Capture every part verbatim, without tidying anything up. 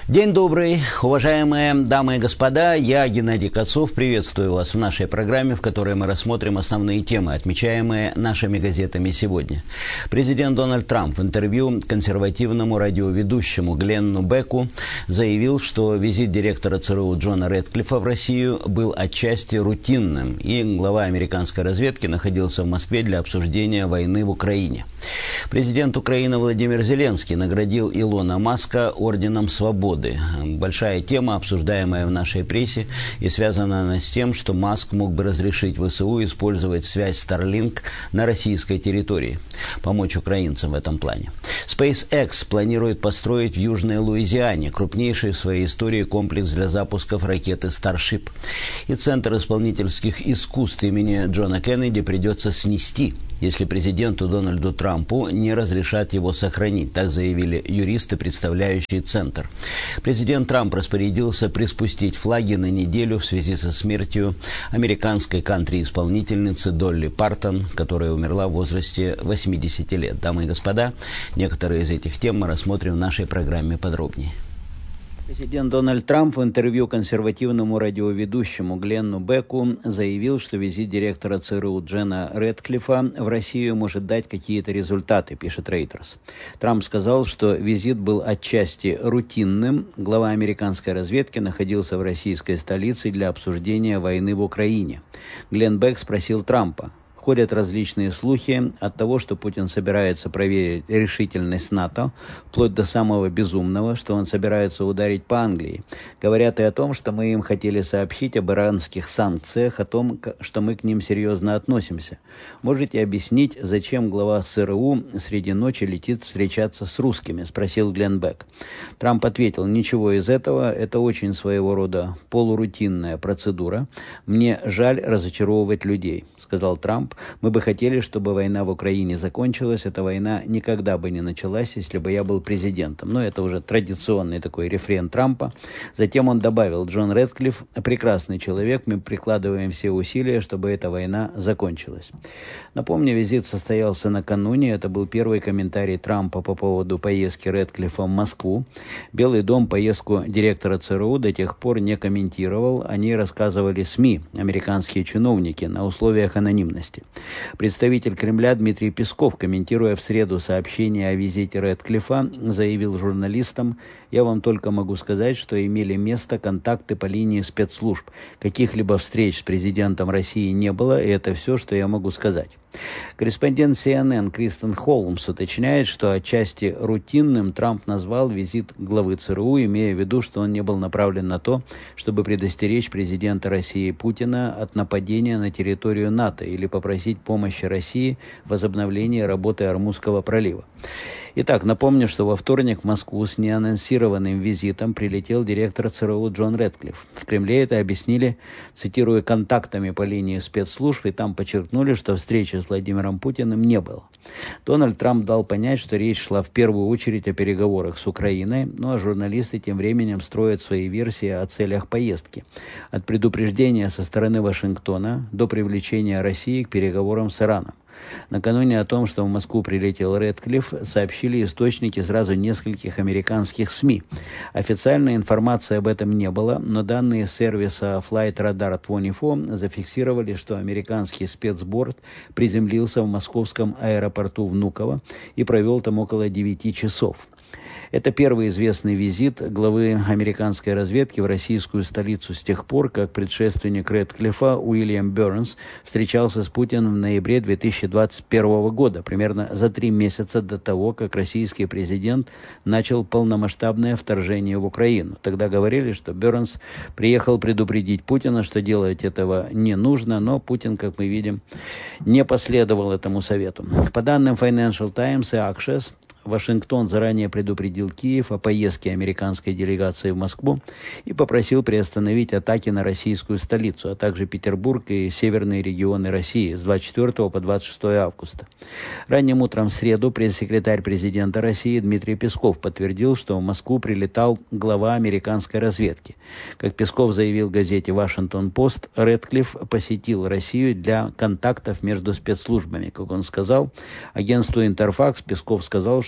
День добрый, уважаемые дамы и господа, я Геннадий Кацов, приветствую вас в нашей программе, в которой мы рассмотрим основные темы, отмечаемые нашими газетами сегодня. Президент Дональд Трамп в интервью консервативному радиоведущему Гленну Беку заявил, что визит директора ЦРУ Джона Рэдклиффа в Россию был отчасти рутинным, и глава американской разведки находился в Москве для обсуждения войны в Украине. Президент Украины Владимир Зеленский наградил Илона Маска орденом свободы. Большая тема, обсуждаемая в нашей прессе, и связана она с тем, что Маск мог бы разрешить ВСУ использовать связь Starlink на российской территории, помочь украинцам в этом плане. SpaceX планирует построить в Южной Луизиане крупнейший в своей истории комплекс для запусков ракеты Starship. И Центр исполнительских искусств имени Джона Кеннеди придется снести, если президенту Дональду Трампу не разрешат его сохранить, так заявили юристы, представляющие Центр. Президент Трамп распорядился приспустить флаги на неделю в связи со смертью американской кантри-исполнительницы Долли Партон, которая умерла в возрасте восьмидесяти лет. Дамы и господа, некоторые из этих тем мы рассмотрим в нашей программе подробнее. Президент Дональд Трамп в интервью консервативному радиоведущему Гленну Беку заявил, что визит директора ЦРУ Джона Рэдклиффа в Россию может дать какие-то результаты, пишет Reuters. Трамп сказал, что визит был отчасти рутинным. Глава американской разведки находился в российской столице для обсуждения войны в Украине. Глен Бек спросил Трампа: ходят различные слухи от того, что Путин собирается проверить решительность НАТО, вплоть до самого безумного, что он собирается ударить по Англии. Говорят и о том, что мы им хотели сообщить об иранских санкциях, о том, что мы к ним серьезно относимся. Можете объяснить, зачем глава ЦРУ среди ночи летит встречаться с русскими? Спросил Глен Бек. Трамп ответил: ничего из этого, это очень своего рода полурутинная процедура. Мне жаль разочаровывать людей, сказал Трамп. Мы бы хотели, чтобы война в Украине закончилась. Эта война никогда бы не началась, если бы я был президентом. Но это уже традиционный такой рефрен Трампа. Затем он добавил: Джон Рэдклифф прекрасный человек, мы прикладываем все усилия, чтобы эта война закончилась. Напомню, визит состоялся накануне. Это был первый комментарий Трампа по поводу поездки Рэдклиффа в Москву. Белый дом поездку директора ЦРУ до тех пор не комментировал. О ней рассказывали СМИ, американские чиновники, на условиях анонимности. Представитель Кремля Дмитрий Песков, комментируя в среду сообщение о визите Рэдклиффа, заявил журналистам: «Я вам только могу сказать, что имели место контакты по линии спецслужб. Каких-либо встреч с президентом России не было, и это все, что я могу сказать». Корреспондент си эн эн Кристен Холмс уточняет, что отчасти рутинным Трамп назвал визит главы ЦРУ, имея в виду, что он не был направлен на то, чтобы предостеречь президента России Путина от нападения на территорию НАТО или попросить помощи России в возобновлении работы Ормузского пролива. Итак, напомню, что во вторник в Москву с неанонсированным визитом прилетел директор ЦРУ Джон Рэдклифф. В Кремле это объяснили, цитируя, контактами по линии спецслужб, и там подчеркнули, что встречи с Владимиром Путиным не было. Дональд Трамп дал понять, что речь шла в первую очередь о переговорах с Украиной, ну а журналисты тем временем строят свои версии о целях поездки. От предупреждения со стороны Вашингтона до привлечения России к переговорам с Ираном. Накануне о том, что в Москву прилетел Рэдклифф, сообщили источники сразу нескольких американских СМИ. Официальной информации об этом не было, но данные сервиса Flight Radar двадцать четыре зафиксировали, что американский спецборд приземлился в московском аэропорту Внуково и провел там около девяти часов. Это первый известный визит главы американской разведки в российскую столицу с тех пор, как предшественник Рэдклиффа Уильям Бернс встречался с Путиным в ноябре две тысячи двадцать первого года, примерно за три месяца до того, как российский президент начал полномасштабное вторжение в Украину. Тогда говорили, что Бернс приехал предупредить Путина, что делать этого не нужно, но Путин, как мы видим, не последовал этому совету. По данным Financial Times и Axios, Вашингтон заранее предупредил Киев о поездке американской делегации в Москву и попросил приостановить атаки на российскую столицу, а также Петербург и северные регионы России с двадцать четвёртого по двадцать шестое августа. Ранним утром в среду пресс-секретарь президента России Дмитрий Песков подтвердил, что в Москву прилетал глава американской разведки. Как Песков заявил газете «Вашингтон-Пост», Рэдклифф посетил Россию для контактов между спецслужбами. Как он сказал агентству «Интерфакс», Песков сказал, что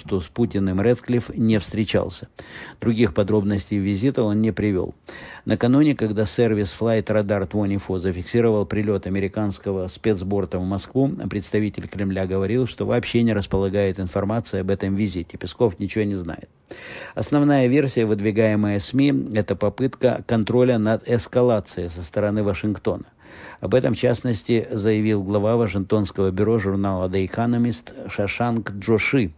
что с Путиным Рэдклифф не встречался. Других подробностей визита он не привел. Накануне, когда сервис Flight Radar двадцать четыре зафиксировал прилет американского спецборта в Москву, представитель Кремля говорил, что вообще не располагает информацией об этом визите. Песков ничего не знает. Основная версия, выдвигаемая СМИ, это попытка контроля над эскалацией со стороны Вашингтона. Об этом, в частности, заявил глава Вашингтонского бюро журнала The Economist Шашанк Джоши.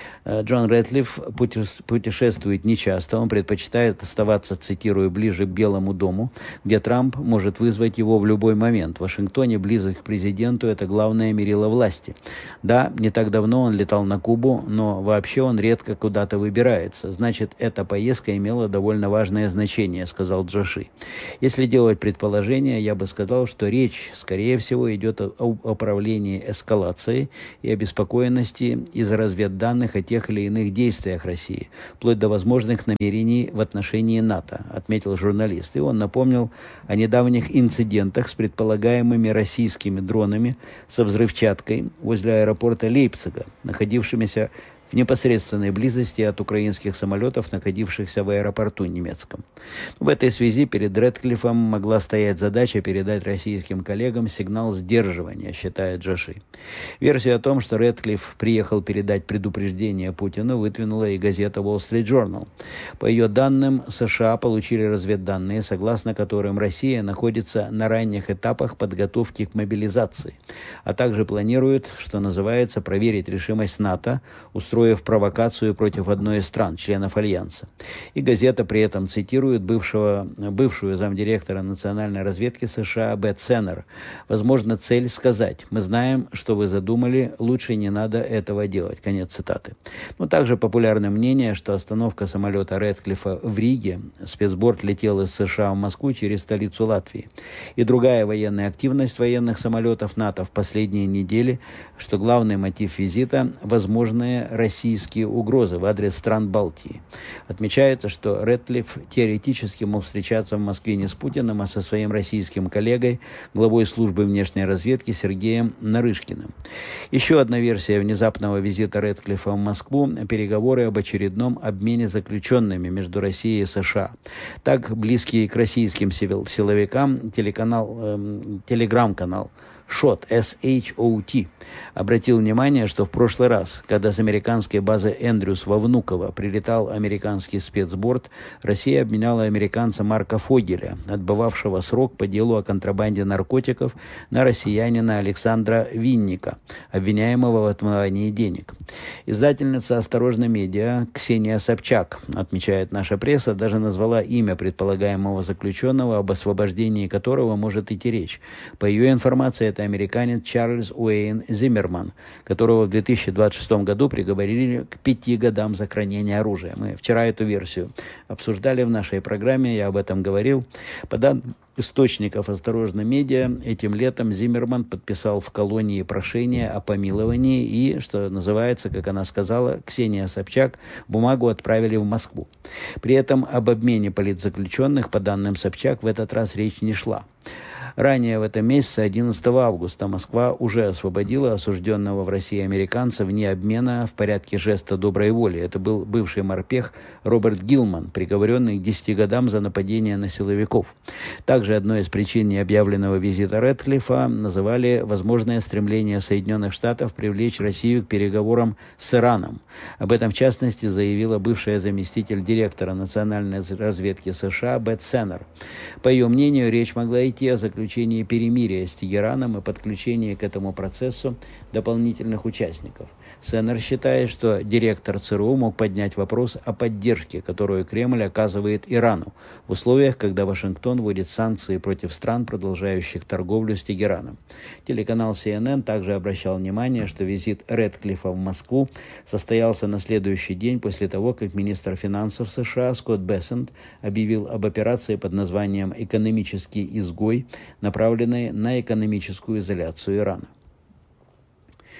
Джон Рэдклифф путешествует нечасто, он предпочитает оставаться, цитирую, ближе к Белому дому, где Трамп может вызвать его в любой момент. В Вашингтоне близость к президенту – это главное мерило власти. Да, не так давно он летал на Кубу, но вообще он редко куда-то выбирается. Значит, эта поездка имела довольно важное значение, сказал Джоши. Если делать предположение, я бы сказал, что речь, скорее всего, идет о управлении эскалацией и обеспокоенности из разведданных о тех или иных действиях России, вплоть до возможных намерений в отношении НАТО, отметил журналист. И он напомнил о недавних инцидентах с предполагаемыми российскими дронами со взрывчаткой возле аэропорта Лейпцига, находившимися в непосредственной близости от украинских самолетов, находившихся в аэропорту немецком. В этой связи перед Рэдклиффом могла стоять задача передать российским коллегам сигнал сдерживания, считает Джоши. Версию о том, что Рэдклифф приехал передать предупреждение Путину, выдвинула и газета Wall Street Journal. По ее данным, США получили разведданные, согласно которым Россия находится на ранних этапах подготовки к мобилизации, а также планирует, что называется, проверить решимость НАТО, устроить устроив провокацию против одной из стран, членов Альянса. И газета при этом цитирует бывшего, бывшую замдиректора национальной разведки США Бет Сеннер. Возможно, цель сказать: мы знаем, что вы задумали, лучше не надо этого делать. Конец цитаты. Но также популярно мнение, что остановка самолета Рэдклиффа в Риге, спецборд летел из США в Москву через столицу Латвии, и другая военная активность военных самолетов НАТО в последние недели, что главный мотив визита – возможные российские угрозы в адрес стран Балтии. Отмечается, что Рэдклифф теоретически мог встречаться в Москве не с Путиным, а со своим российским коллегой, главой службы внешней разведки Сергеем Нарышкиным. Еще одна версия внезапного визита Рэдклиффа в Москву – переговоры об очередном обмене заключенными между Россией и США. Так, близкий к российским силовикам телеканал, э, телеграм-канал шот, эс эйч о ти, обратил внимание, что в прошлый раз, когда с американской базы Эндрюс во Внуково прилетал американский спецборд, Россия обменяла американца Марка Фогеля, отбывавшего срок по делу о контрабанде наркотиков, на россиянина Александра Винника, обвиняемого в отмывании денег. Издательница «Осторожно медиа» Ксения Собчак, отмечает наша пресса, даже назвала имя предполагаемого заключенного, об освобождении которого может идти речь. По ее информации, это американец Чарльз Уэйн Зиммерман, которого в две тысячи двадцать шестом году приговорили к пяти годам за хранение оружия. Мы вчера эту версию обсуждали в нашей программе, я об этом говорил. По данным источников «Осторожно медиа», этим летом Зиммерман подписал в колонии прошение о помиловании и, что называется, как она сказала, Ксения Собчак, бумагу отправили в Москву. При этом об обмене политзаключенных, по данным Собчак, в этот раз речь не шла. Ранее в этом месяце, одиннадцатого августа, Москва уже освободила осужденного в России американца вне обмена в порядке жеста доброй воли. Это был бывший морпех Роберт Гилман, приговоренный к десяти годам за нападение на силовиков. Также одной из причин необъявленного визита Рэдклиффа называли возможное стремление Соединенных Штатов привлечь Россию к переговорам с Ираном. Об этом, в частности, заявила бывшая заместитель директора национальной разведки США Бет Сеннер. По ее мнению, речь могла идти о заключении перемирия с Тегераном и подключении к этому процессу дополнительных участников. Сеннер считает, что директор ЦРУ мог поднять вопрос о поддержке, которую Кремль оказывает Ирану, в условиях, когда Вашингтон вводит санкции против стран, продолжающих торговлю с Тегераном. Телеканал си эн эн также обращал внимание, что визит Рэдклиффа в Москву состоялся на следующий день после того, как министр финансов США Скотт Бессент объявил об операции под названием «Экономический изгой», направленной на экономическую изоляцию Ирана.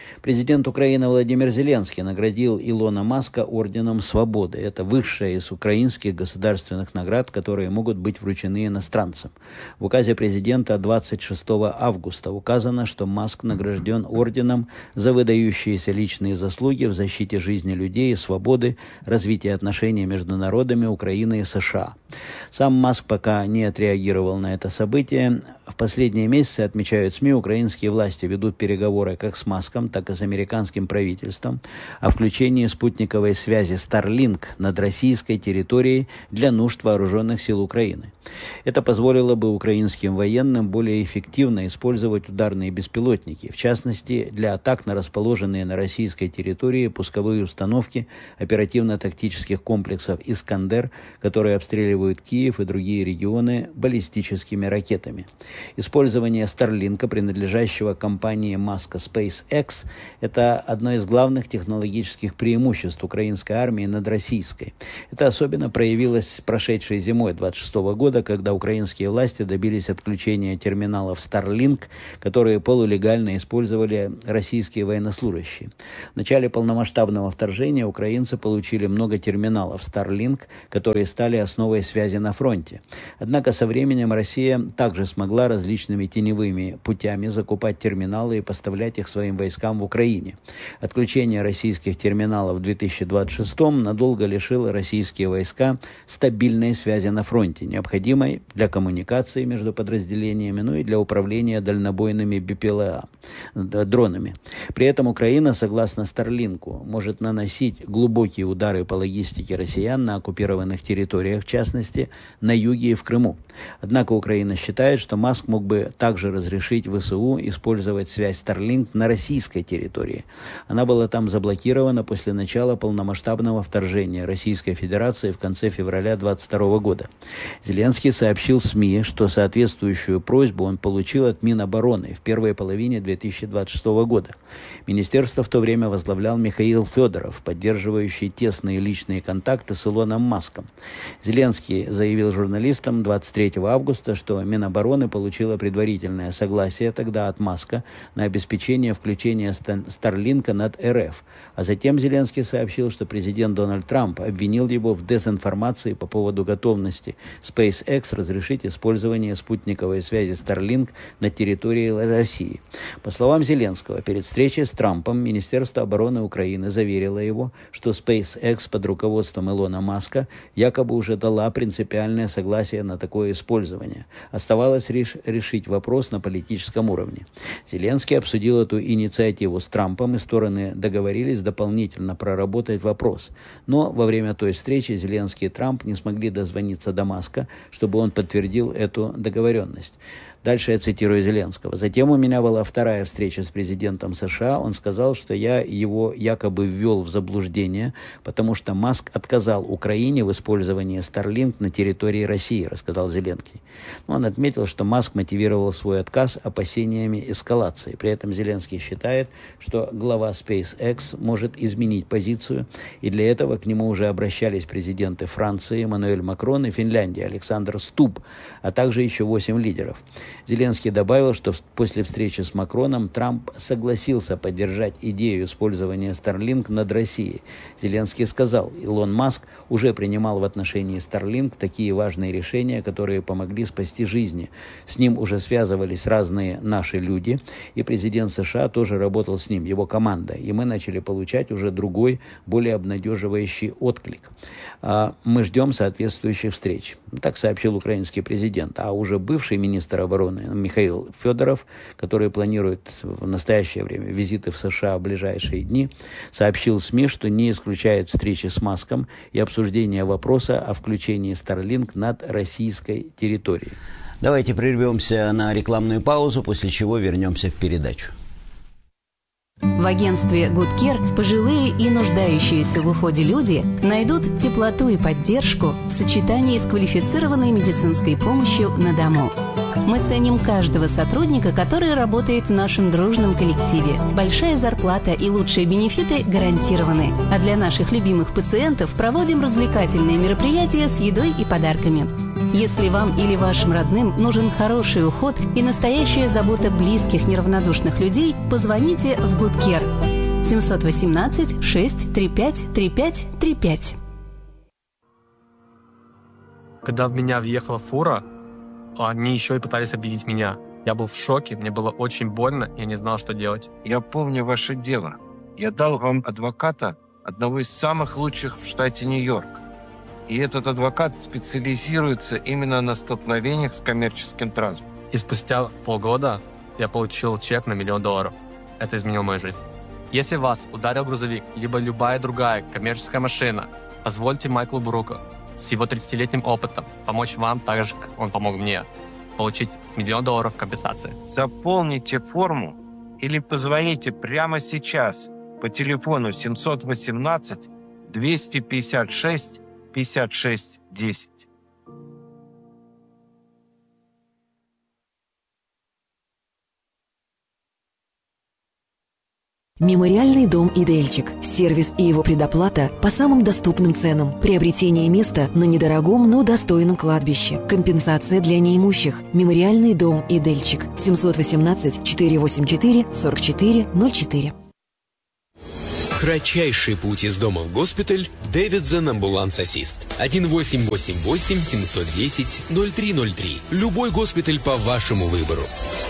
Президент Украины Владимир Зеленский наградил Илона Маска орденом Свободы. Это высшая из украинских государственных наград, которые могут быть вручены иностранцам. В указе президента двадцать шестого августа указано, что Маск награжден орденом за выдающиеся личные заслуги в защите жизни людей и свободы, развития отношений между народами Украины и США. Сам Маск пока не отреагировал на это событие. В последние месяцы, отмечают СМИ, украинские власти ведут переговоры как с Маском, так и с американским правительством о включении спутниковой связи Starlink над российской территорией для нужд вооруженных сил Украины. Это позволило бы украинским военным более эффективно использовать ударные беспилотники, в частности, для атак на расположенные на российской территории пусковые установки оперативно-тактических комплексов «Искандер», которые обстреливают Киев и другие регионы баллистическими ракетами. Использование Старлинка, принадлежащего компании Маска SpaceX, это одно из главных технологических преимуществ украинской армии над российской. Это особенно проявилось прошедшей зимой двадцать шестого года, когда украинские власти добились отключения терминалов Starlink, которые полулегально использовали российские военнослужащие. В начале полномасштабного вторжения украинцы получили много терминалов Starlink, которые стали основой связи на фронте. Однако со временем Россия также смогла различными теневыми путями закупать терминалы и поставлять их своим войскам в Украине. Отключение российских терминалов в две тысячи двадцать шестом надолго лишило российские войска стабильной связи на фронте, необходимой для коммуникации между подразделениями, ну и для управления дальнобойными би пи эл а дронами. При этом Украина, согласно Старлинку, может наносить глубокие удары по логистике россиян на оккупированных территориях, в частности, на юге и в Крыму. Однако Украина считает, что Маск мог бы также разрешить ВСУ использовать связь Starlink на российской территории. Она была там заблокирована после начала полномасштабного вторжения Российской Федерации в конце февраля двадцать второго года. Зеленский сообщил СМИ, что соответствующую просьбу он получил от Минобороны в первой половине две тысячи двадцать шестого года. Министерство в то время возглавлял Михаил Федоров, поддерживающий тесные личные контакты с Илоном Маском. Зеленский заявил журналистам двадцать третьего августа, что Минобороны получила предварительное согласие тогда от Маска на обеспечение включения Старлинка над эр эф. А затем Зеленский сообщил, что президент Дональд Трамп обвинил его в дезинформации по поводу готовности SpaceX разрешить использование спутниковой связи Starlink на территории России. По словам Зеленского, перед встречей с Трампом Министерство обороны Украины заверило его, что SpaceX под руководством Илона Маска якобы уже дала принципиальное согласие на такое использование. Оставалось реш- решить вопрос на политическом уровне. Зеленский обсудил эту инициативу с Трампом, и стороны договорились дополнительно проработать вопрос. Но во время той встречи Зеленский и Трамп не смогли дозвониться до Маска, чтобы он подтвердил эту договоренность. Дальше я цитирую Зеленского. «Затем у меня была вторая встреча с президентом США. Он сказал, что я его якобы ввел в заблуждение, потому что Маск отказал Украине в использовании Starlink на территории России», рассказал Зеленский. Он отметил, что Маск мотивировал свой отказ опасениями эскалации. При этом Зеленский считает, что глава SpaceX может изменить позицию, и для этого к нему уже обращались президенты Франции Эммануэль Макрон и Финляндии Александр Стуб, а также еще восемь лидеров. Зеленский добавил, что после встречи с Макроном Трамп согласился поддержать идею использования Starlink над Россией. Зеленский сказал, Илон Маск уже принимал в отношении Starlink такие важные решения, которые помогли спасти жизни. С ним уже связывались разные наши люди, и президент США тоже работал с ним, его команда, и мы начали получать уже другой, более обнадеживающий отклик. Мы ждем соответствующих встреч. Так сообщил украинский президент. А уже бывший министр обороны Михаил Федоров, который планирует в настоящее время визиты в США в ближайшие дни, сообщил СМИ, что не исключает встречи с Маском и обсуждение вопроса о включении Starlink над российской территорией. Давайте прервемся на рекламную паузу, после чего вернемся в передачу. В агентстве Good Care пожилые и нуждающиеся в уходе люди найдут теплоту и поддержку в сочетании с квалифицированной медицинской помощью на дому. Мы ценим каждого сотрудника, который работает в нашем дружном коллективе. Большая зарплата и лучшие бенефиты гарантированы. А для наших любимых пациентов проводим развлекательные мероприятия с едой и подарками. Если вам или вашим родным нужен хороший уход и настоящая забота близких неравнодушных людей, позвоните в Good Care семь один восемь шесть три пять три пять три пять. Когда в меня въехала фура, они еще и пытались обидеть меня. Я был в шоке, мне было очень больно, я не знал, что делать. Я помню ваше дело. Я дал вам адвоката, одного из самых лучших в штате Нью-Йорк. И этот адвокат специализируется именно на столкновениях с коммерческим транспортом. И спустя полгода я получил чек на миллион долларов. Это изменило мою жизнь. Если вас ударил грузовик, либо любая другая коммерческая машина, позвольте Майклу Бруку с его тридцатилетним опытом помочь вам так же, как он помог мне, получить миллион долларов компенсации. Заполните форму или позвоните прямо сейчас по телефону семь один восемь два пять шесть пятьдесят шесть десять. Мемориальный дом «Идельчик». Сервис и его предоплата по самым доступным ценам. Приобретение места на недорогом, но достойном кладбище. Компенсация для неимущих. Мемориальный дом «Идельчик». семь один восемь четыре восемь четыре сорок четыре ноль четыре. Кратчайший путь из дома в госпиталь. Дэвидсон Амбуланс Ассист. один восемь восемь восемь семь один ноль ноль три ноль три. Любой госпиталь по вашему выбору.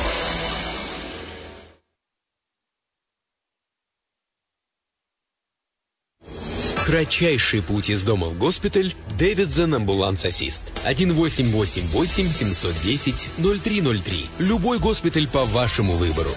Кратчайший путь из дома в госпиталь. Дэвидсон Амбуланс Ассист. один восемь восемь восемь семь один ноль ноль три ноль три. Любой госпиталь по вашему выбору.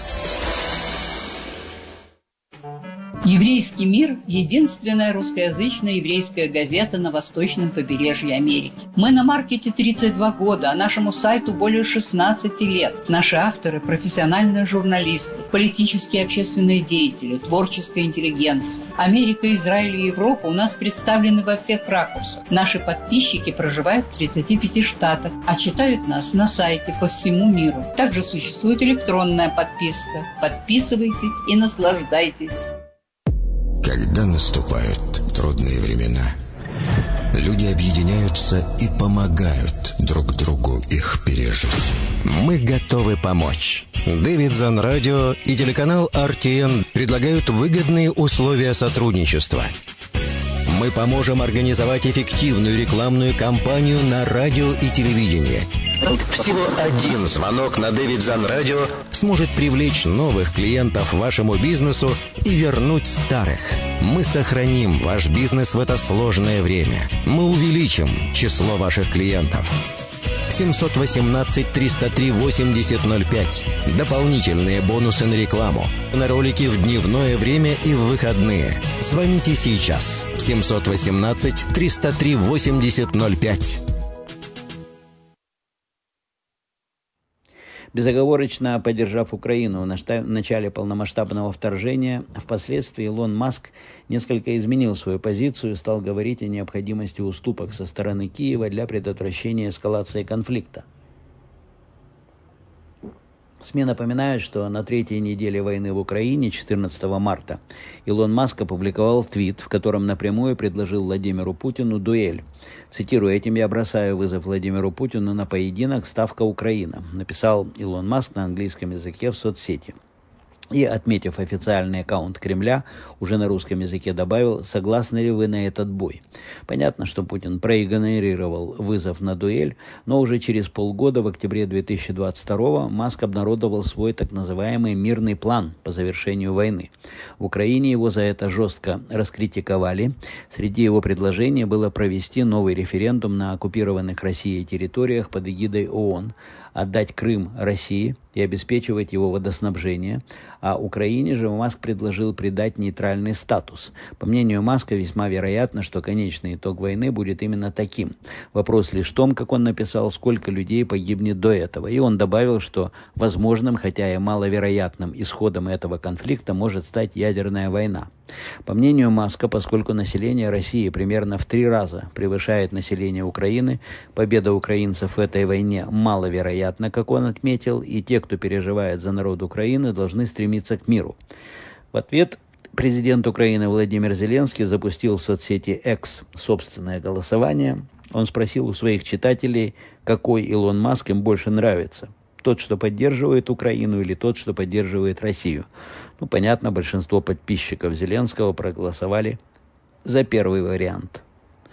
«Еврейский мир» – единственная русскоязычная еврейская газета на восточном побережье Америки. Мы на маркете тридцать два года, а нашему сайту более шестнадцати лет. Наши авторы – профессиональные журналисты, политические и общественные деятели, творческая интеллигенция. Америка, Израиль и Европа у нас представлены во всех ракурсах. Наши подписчики проживают в тридцати пяти штатах, а читают нас на сайте по всему миру. Также существует электронная подписка. Подписывайтесь и наслаждайтесь. Когда наступают трудные времена, люди объединяются и помогают друг другу их пережить. Мы готовы помочь. Дэвидсон Радио и телеканал эр ти эн предлагают выгодные условия сотрудничества. Мы поможем организовать эффективную рекламную кампанию на радио и телевидении. Всего один звонок на Дэвидсон Радио сможет привлечь новых клиентов вашему бизнесу и вернуть старых. Мы сохраним ваш бизнес в это сложное время. Мы увеличим число ваших клиентов. семь один восемь триста три восемьдесят ноль пять. Дополнительные бонусы на рекламу, на ролики в дневное время и в выходные. Звоните сейчас. семь один восемь триста три восемьдесят ноль пять. Безоговорочно поддержав Украину в начале полномасштабного вторжения, впоследствии Илон Маск несколько изменил свою позицию и стал говорить о необходимости уступок со стороны Киева для предотвращения эскалации конфликта. СМИ напоминают, что на третьей неделе войны в Украине, четырнадцатого марта, Илон Маск опубликовал твит, в котором напрямую предложил Владимиру Путину дуэль. Цитирую: «Этим я бросаю вызов Владимиру Путину на поединок, ставка Украина», написал Илон Маск на английском языке в соцсети. И, отметив официальный аккаунт Кремля, уже на русском языке добавил: «Согласны ли вы на этот бой?» Понятно, что Путин проигнорировал вызов на дуэль, но уже через полгода, в октябре две тысячи двадцать второго, Маск обнародовал свой так называемый мирный план по завершению войны. В Украине его за это жестко раскритиковали. Среди его предложений было провести новый референдум на оккупированных Россией территориях под эгидой ООН, отдать Крым России и обеспечивать его водоснабжение, а Украине же Маск предложил придать нейтральный статус. По мнению Маска, весьма вероятно, что конечный итог войны будет именно таким. Вопрос лишь в том, как он написал, сколько людей погибнет до этого. И он добавил, что возможным, хотя и маловероятным исходом этого конфликта может стать ядерная война. По мнению Маска, поскольку население России примерно в три раза превышает население Украины, победа украинцев в этой войне маловероятна, как он отметил, и те, кто переживает за народ Украины, должны стремиться к миру. В ответ президент Украины Владимир Зеленский запустил в соцсети X собственное голосование. Он спросил у своих читателей, какой Илон Маск им больше нравится. Тот, что поддерживает Украину, или тот, что поддерживает Россию. Ну, понятно, большинство подписчиков Зеленского проголосовали за первый вариант.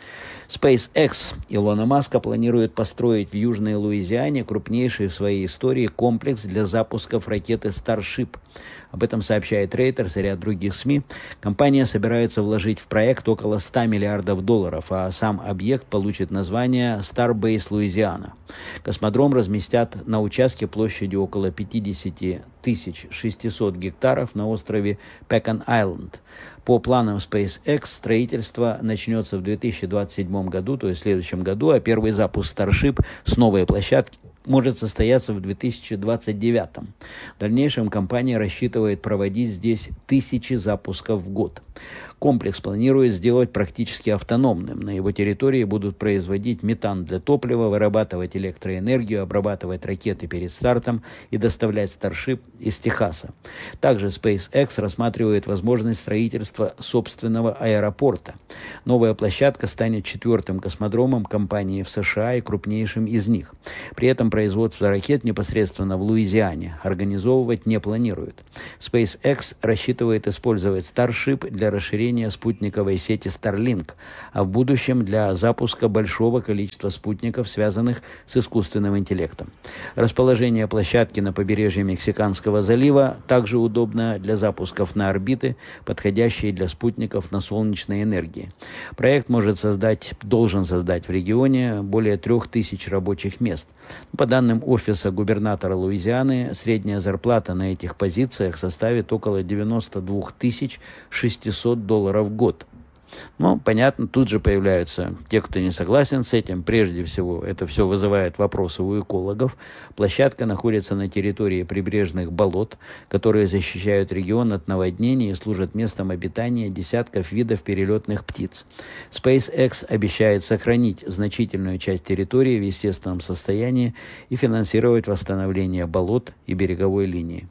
SpaceX Илона Маска планирует построить в Южной Луизиане крупнейший в своей истории комплекс для запусков ракеты Starship. Об этом сообщает Reuters и ряд других СМИ. Компания собирается вложить в проект около ста миллиардов долларов, а сам объект получит название Starbase Louisiana. Космодром разместят на участке площадью около пятьдесят тысяч шестьсот гектаров на острове Пекан-Айленд. По планам SpaceX строительство начнется в две тысячи двадцать седьмом году, то есть в следующем году, а первый запуск Starship с новой площадки может состояться в две тысячи двадцать девятом. В дальнейшем компания рассчитывает проводить здесь тысячи запусков в год. Комплекс планирует сделать практически автономным. На его территории будут производить метан для топлива, вырабатывать электроэнергию, обрабатывать ракеты перед стартом и доставлять Starship из Техаса. Также SpaceX рассматривает возможность строительства собственного аэропорта. Новая площадка станет четвертым космодромом компании в США и крупнейшим из них. При этом производство ракет непосредственно в Луизиане организовывать не планируют. SpaceX рассчитывает использовать Starship для расширения спутниковой сети Starlink, а в будущем для запуска большого количества спутников, связанных с искусственным интеллектом. Расположение площадки на побережье Мексиканского залива также удобно для запусков на орбиты, подходящие для спутников на солнечной энергии. Проект может создать, должен создать в регионе более трех тысяч рабочих мест. По данным офиса губернатора Луизианы, средняя зарплата на этих позициях составит около девяносто две тысячи шестьсот долларов в год. Но, понятно, тут же появляются те, кто не согласен с этим. Прежде всего, это все вызывает вопросы у экологов. Площадка находится на территории прибрежных болот, которые защищают регион от наводнений и служат местом обитания десятков видов перелетных птиц. SpaceX обещает сохранить значительную часть территории в естественном состоянии и финансировать восстановление болот и береговой линии.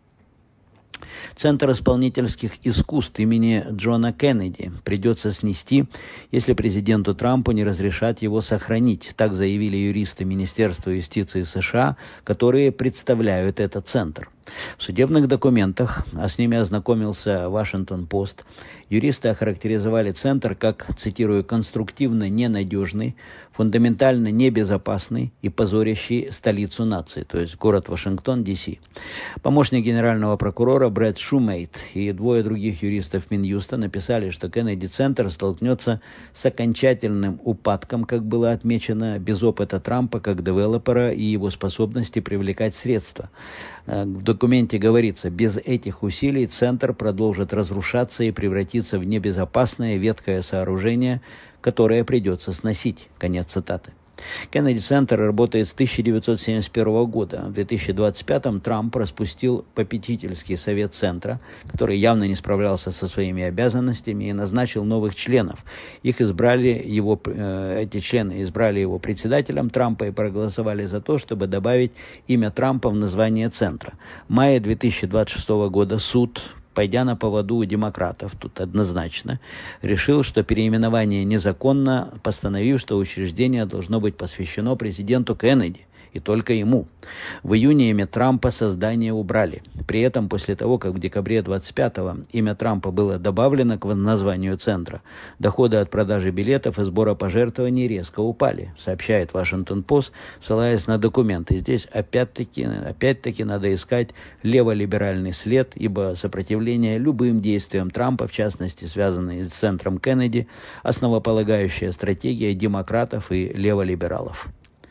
Центр исполнительских искусств имени Джона Кеннеди придется снести, если президенту Трампу не разрешат его сохранить. Так заявили юристы Министерства юстиции США, которые представляют этот центр. В судебных документах, а с ними ознакомился Вашингтон-Пост, юристы охарактеризовали центр как, цитирую, «конструктивно ненадежный, фундаментально небезопасный и позорящий столицу нации», то есть город Вашингтон, Ди Си. Помощник генерального прокурора Брэд Шумейт и двое других юристов Минюста написали, что Кеннеди-центр столкнется с окончательным упадком, как было отмечено, без опыта Трампа как девелопера и его способности привлекать средства. В документе говорится, без этих усилий центр продолжит разрушаться и превратиться в небезопасное ветхое сооружение, которое придется сносить. Конец цитаты. Кеннеди-центр работает с тысяча девятьсот семьдесят первого года. В две тысячи двадцать пятом Трамп распустил попечительский совет центра, который явно не справлялся со своими обязанностями, и назначил новых членов. Их избрали его, э, эти члены избрали его председателем Трампа и проголосовали за то, чтобы добавить имя Трампа в название центра. В мае две тысячи двадцать шестого года суд, пойдя на поводу у демократов, тут однозначно, решил, что переименование незаконно, постановив, что учреждение должно быть посвящено президенту Кеннеди, и только ему. В июне имя Трампа со здания убрали. При этом, после того, как в декабре двадцать пятого имя Трампа было добавлено к названию центра, доходы от продажи билетов и сбора пожертвований резко упали, сообщает Вашингтон-Пост, ссылаясь на документы. Здесь опять-таки, опять-таки надо искать леволиберальный след, ибо сопротивление любым действиям Трампа, в частности, связанные с центром Кеннеди, основополагающая стратегия демократов и леволибералов.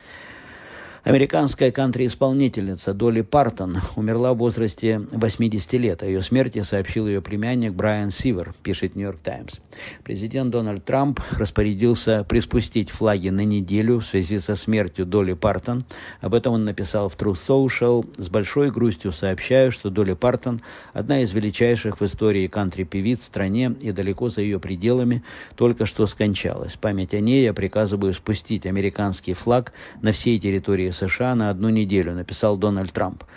Американская кантри-исполнительница Долли Партон умерла в возрасте восьмидесяти лет. О ее смерти сообщил ее племянник Брайан Сивер, пишет Нью-Йорк Таймс. Президент Дональд Трамп распорядился приспустить флаги на неделю в связи со смертью Долли Партон. Об этом он написал в Truth Social. С большой грустью сообщаю, что Долли Партон, одна из величайших в истории кантри-певиц в стране и далеко за ее пределами, только что скончалась. В память о ней я приказываю спустить американский флаг на всей территории США на одну неделю, написал Дональд Трамп.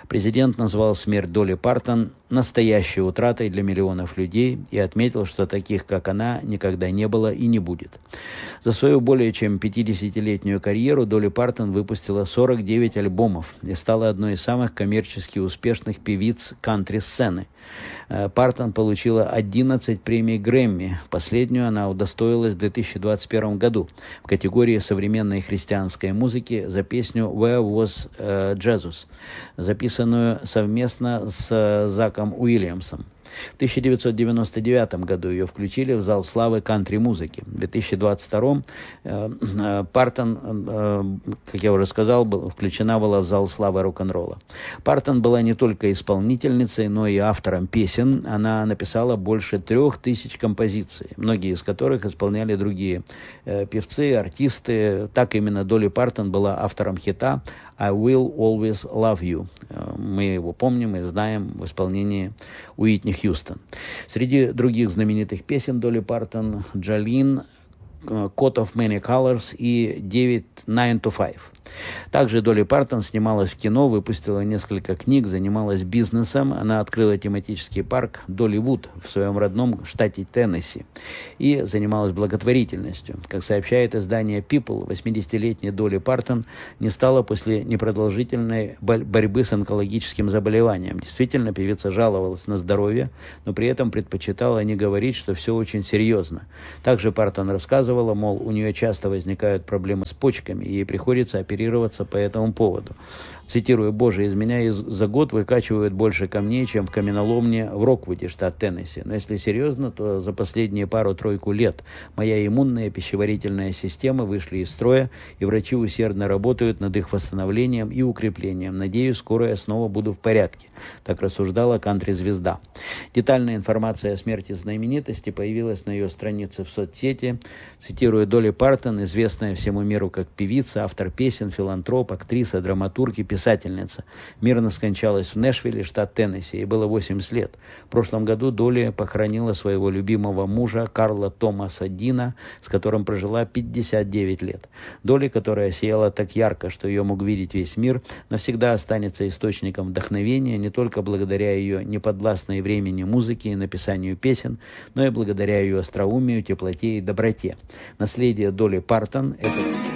Президент назвал смерть Долли Партон настоящей утратой для миллионов людей и отметил, что таких, как она, никогда не было и не будет. За свою более чем пятидесятилетнюю карьеру Долли Партон выпустила сорок девять альбомов и стала одной из самых коммерчески успешных певиц кантри-сцены. Партон получила одиннадцать премий Грэмми. Последнюю она удостоилась в две тысячи двадцать первом году в категории современной христианской музыки за песню «Where Was uh, Jesus», записанную совместно с Заком Уильямсом. В тысяча девятьсот девяносто девятом году ее включили в зал славы кантри-музыки. В две тысячи двадцать втором э, э, Партон, э, как я уже сказал, был, включена была в зал славы рок-н-ролла. Партон была не только исполнительницей, но и автором песен. Она написала больше трех тысяч композиций, многие из которых исполняли другие э, певцы, артисты. Так именно Долли Партон была автором хита «I will always love you». Мы его помним и знаем в исполнении Уитни Хьюстон. Среди других знаменитых песен Долли Партон «Джолин», «Coat of Many Colors» и «девять nine to five». Также Долли Партон снималась в кино, выпустила несколько книг, занималась бизнесом. Она открыла тематический парк Долливуд в своем родном штате Теннесси и занималась благотворительностью. Как сообщает издание People, восьмидесятилетняя Долли Партон не стала после непродолжительной борьбы с онкологическим заболеванием. Действительно, певица жаловалась на здоровье, но при этом предпочитала не говорить, что все очень серьезно. Также Партон рассказывала, мол, у нее часто возникают проблемы с почками, и ей приходится оперироваться по этому поводу. Цитирую: «Боже, из меня за год выкачивают больше камней, чем в каменоломне в Роквуде, штат Теннесси. Но если серьезно, то за последние пару-тройку лет моя иммунная и пищеварительная система вышли из строя, и врачи усердно работают над их восстановлением и укреплением. Надеюсь, скоро я снова буду в порядке». Так рассуждала кантри-звезда. Детальная информация о смерти знаменитости появилась на ее странице в соцсети. Цитирую: «Долли Партон, известная всему миру как певица, автор песен, филантроп, актриса, драматург и писательница, мирно скончалась в Нэшвилле, штат Теннесси, ей было восемьдесят лет. В прошлом году Долли похоронила своего любимого мужа Карла Томаса Дина, с которым прожила пятьдесят девять лет. Долли, которая сияла так ярко, что ее мог видеть весь мир, навсегда останется источником вдохновения не только благодаря ее неподвластной времени музыке и написанию песен, но и благодаря ее остроумию, теплоте и доброте. Наследие Долли Партон – это...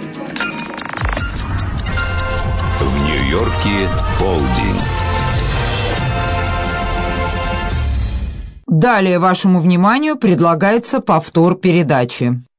В Нью-Йорке полдень. Далее вашему вниманию предлагается повтор передачи.